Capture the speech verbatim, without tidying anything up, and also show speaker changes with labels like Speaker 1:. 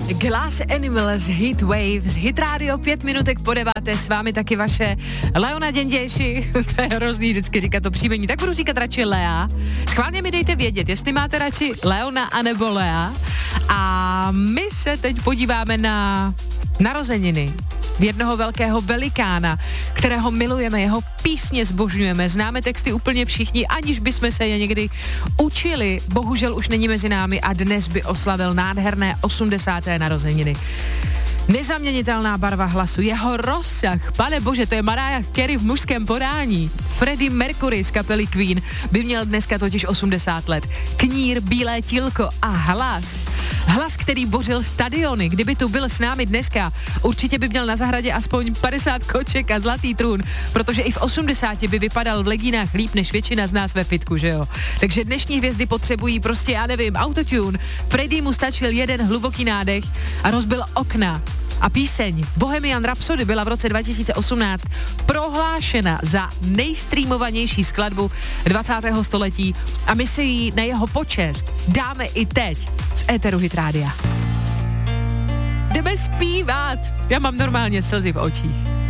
Speaker 1: Glass Animals, Hit Waves, Hit Radio, pět minutek po deváté, s vámi taky vaše Leona Děndějši, to je hrozný vždycky říkat to příjmení, tak budu říkat radši Lea. Schválně mi dejte vědět, jestli máte radši Leona anebo Lea. A my se teď podíváme na narozeniny jednoho velkého velikána, kterého milujeme, jeho písně zbožňujeme, známe texty úplně všichni, aniž bychom se je někdy učili. Bohužel už není mezi námi a dnes by oslavil nádherné osmdesáté narozeniny. Nezaměnitelná barva hlasu, jeho rozsah, pane bože, to je Mariah Carey v mužském podání. Freddie Mercury z kapely Queen by měl dneska totiž osmdesát let. Knír, bílé tílko a hlas. Hlas, který bořil stadiony. Kdyby tu byl s námi dneska, určitě by měl na zahradě aspoň padesát koček a zlatý trůn, protože i v osmdesáti by vypadal v legínách líp než většina z nás ve fitku, že jo? Takže dnešní hvězdy potřebují prostě, já nevím, autotune. Freddie mu stačil jeden hluboký nádech a rozbil okna. A píseň Bohemian Rhapsody byla v roce dva tisíce osmnáct prohlášena za nejstreamovanější skladbu dvacátého století a my si ji na jeho počest dáme i teď z éteru Hit Rádia. Jdeme zpívat. Já mám normálně slzy v očích.